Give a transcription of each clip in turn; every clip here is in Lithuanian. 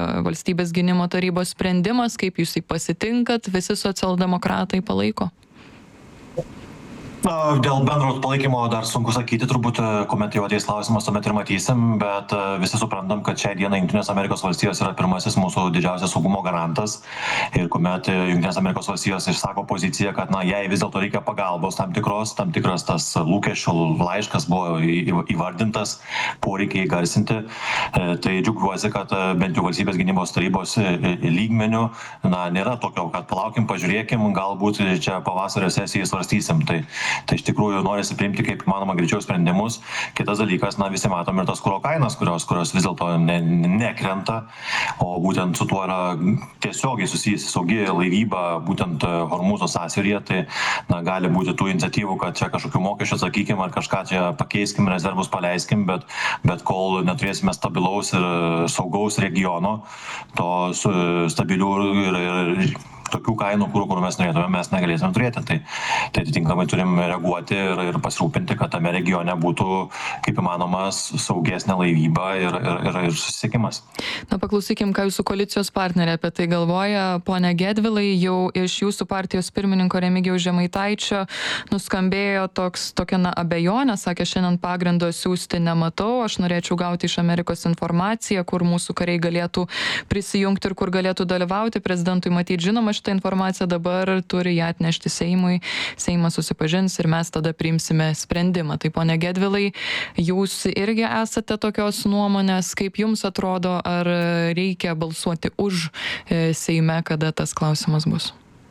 Valstybės gynimo tarybos sprendimas, kaip jūs jį pasitinkat, visi socialdemokratai palaiko? Dėl bendro palaikymo dar sunku sakyti, turbūt, kuomet jau ateis klausimas, tuomet ir matysim, bet visi suprantam, kad šiai dienai Jungtinės Amerikos valstijos yra pirmasis mūsų didžiausias saugumo garantas ir kuomet Jungtinės Amerikos valstijos išsako poziciją, kad jai vis dėlto reikia pagalbos tam tikras tas lūkesčių laiškas buvo įvardintas, poreikiai garsinti, tai džiaugiuosi, kad bent jau Valstybės gynybos tarybos lygmenių nėra tokio, kad palaukim, pažiūrėkim, galbūt čia pavasario sesijai svarstysim. Tai iš tikrųjų norisi priimti kaip įmanoma greičiau sprendimus. Kitas dalykas, visi matom ir tas kuro kainas, kurios vis dėlto nekrenta, o būtent su tuo yra tiesiogiai susijusi saugi laivyba, būtent Hormūzo sąsiauryje, tai gali būti tų iniciatyvų, kad čia kažkokių mokesčių atsakykim ar kažką čia pakeiskim, rezervus paleiskim, bet kol neturėsime stabilaus ir saugaus regiono, to stabilių ir tokių kainų, kur mes norėtume, mes negalėsime turėti. Tai atitinkamai turim reaguoti ir pasirūpinti, kad tame regione būtų kaip įmanomas saugesnė laivyba ir susisiekimas. Paklausykim, ką jūsų koalicijos partneriai apie tai galvoja. Pone Gedvilai, jau iš jūsų partijos pirmininko Remigijaus Žemaitaičio nuskambėjo tokia abejonė, sakė, šiandien pagrindo siųsti nematau, aš norėčiau gauti iš Amerikos informaciją, kur mūsų kariai galėtų prisijungti ir kur galėtų dalyvauti. Prezidentui matyt žinoma šitą informaciją, dabar turi ją atnešti Seimui, Seimas susipažins ir mes tada priimsime sprendimą. Tai pone Gedvilai, jūs irgi esate tokios nuomonės, kaip jums atrodo, ar reikia balsuoti už Seime, kada tas klausimas bus?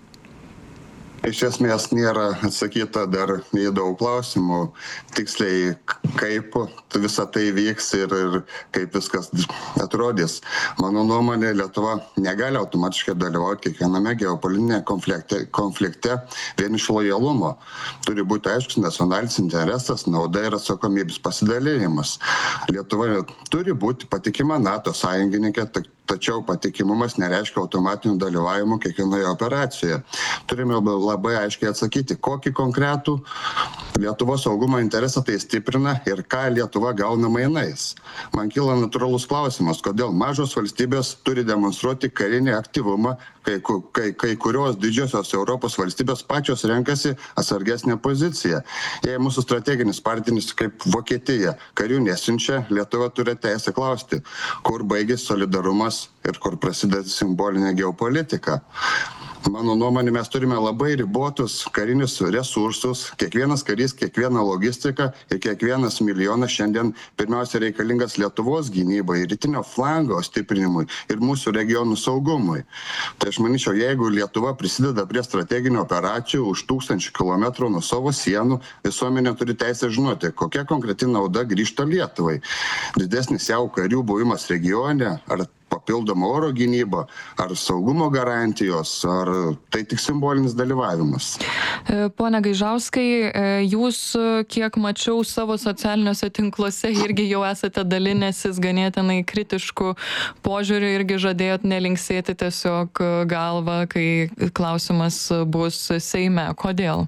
Iš esmės nėra atsakyta dar į daug klausimų, tiksliai kaip visa tai vyks ir kaip viskas atrodys. Mano nuomonė, Lietuva negali automatiškai dalyvauti kiekviename geopolitinėme konflikte vien iš lojalumo. Turi būti aiškus nacionalinis interesas, nauda ir atsakomybės pasidalinimas. Lietuva turi būti patikima NATO sąjungininkė, tačiau patikimumas nereiškia automatinių dalyvavimų kiekvienoje operacijoje. Turime labai aiškiai atsakyti, kokį konkretų Lietuvos saugumo interesą tai stiprina ir ką Lietuva gauna mainais. Man kyla natūralus klausimas, kodėl mažos valstybės turi demonstruoti karinį aktyvumą, kai kurios didžiosios Europos valstybės pačios renkasi atsargesnę poziciją. Jei mūsų strateginis partneris kaip Vokietija karių nesiunčia, Lietuva turi teisę klausti, kur baigėsi solidarumas ir kur prasideda simbolinė geopolitika. Mano nuomonė, mes turime labai ribotus karinius resursus, kiekvienas karys, kiekviena logistika ir kiekvienas milijonas šiandien pirmiausia reikalingas Lietuvos gynybai, rytinio flango stiprinimui ir mūsų regionų saugumui. Tai aš manyčiau, jeigu Lietuva prisideda prie strateginių operacijų už 1000 kilometrų nuo savo sienų, visuomenė turi teisę žinoti, kokia konkreti nauda grįžta Lietuvai. Didesnis jau karių buvimas regione, ar papildoma oro gynyba, ar saugumo garantijos, ar tai tik simbolinis dalyvavimas. Pone Gaižauskai, jūs, kiek mačiau savo socialiniuose tinkluose, irgi jau esate dalinęsis ganėtinai kritiškų požiūrių, irgi žadėjot nelinksėti tiesiog galvą, kai klausimas bus Seime. Kodėl?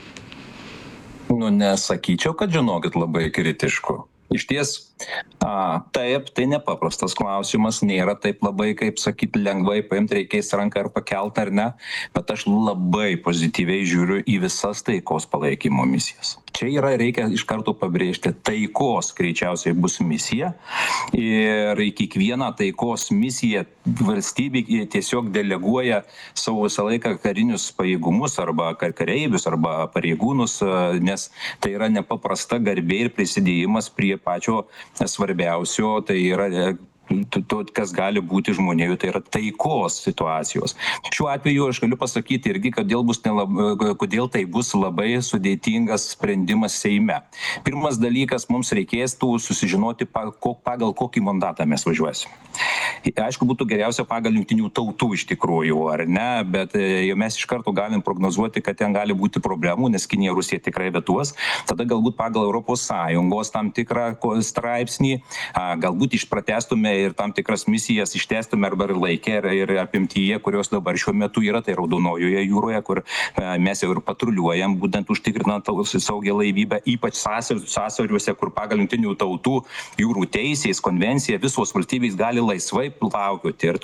Nesakyčiau, kad žinokit labai kritiškų. Iš ties, taip, tai nepaprastas klausimas, nėra taip labai, kaip sakyti, lengvai paimti, reikės ranką ar pakelt ar ne, bet aš labai pozityviai žiūriu į visas taikos palaikymo misijas. Čia reikia iš karto pabrėžti, taikos greičiausiai bus misija ir į kiekvieną taikos misiją valstybė tiesiog deleguoja savo visą laiką karinius pajėgumus arba kareivius arba pareigūnus, nes tai yra nepaprasta garbė ir prisidėjimas prie pačio svarbiausio, tai yra kas gali būti žmonėje, tai yra taikos situacijos. Šiuo atveju aš galiu pasakyti irgi, kodėl tai bus labai sudėtingas sprendimas Seime. Pirmas dalykas, mums reikės susižinoti, pagal kokį mandatą mes važiuosim. Aišku, būtų geriausia pagal jungtinių tautų iš tikrųjų, ar ne, bet jau mes iš karto galim prognozuoti, kad ten gali būti problemų, nes Kinija, Rusija tikrai vetuos. Tada galbūt pagal Europos Sąjungos tam tikrą straipsnį, galbūt išpratęstume ir tam tikras misijas ištęstume arba ir laikė, ir apimtyje, kurios dabar šiuo metu yra, tai Raudonojoje jūroje, kur mes jau ir patruliuojam, būtent užtikrinant saugią laivybę, ypač sąsiauriuose, kur pagal Jungtinių tautų jūrų teisės konvenciją visos valstybės gali laisvai plaukioti. Ir